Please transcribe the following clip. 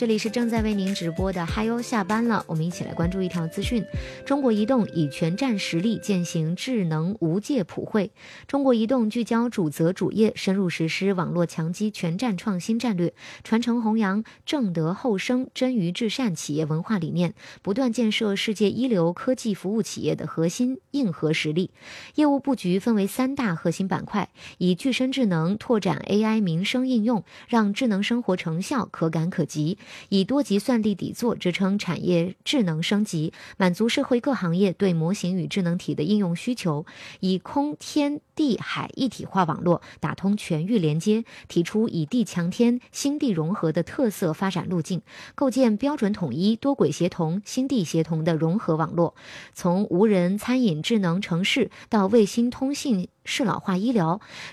这里是正在为您直播的嗨哟下班了，我们一起来关注一条资讯。中国移动以全站实力践行智能无界普惠。中国移动聚焦主责主业，深入实施网络强基全站创新战略，传承弘扬正德后生臻于至善企业文化理念，不断建设世界一流科技服务企业的核心硬核实力。业务布局分为3大核心板块，以具身智能拓展 AI 民生应用，让智能生活成效可感可及；以多级算力底座支撑产业智能升级，满足社会各行业对模型与智能体的应用需求；以空天地海一体化网络打通全域连接，提出以地强天、星地融合的特色发展路径，构建标准统一、多轨协同、星地协同的融合网络。从无人餐饮智能城市到卫星通信适老化医疗，